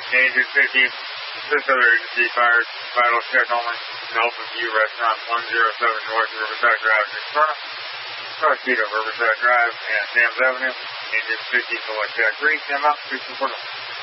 Engine 50, this other agency fired, vital check only, Nelson View Restaurant, 107 North Riverside Drive, Smyrna. Car speed of Riverside Drive and Sam's Avenue. Engine 50, select check 3, 10 out, 64.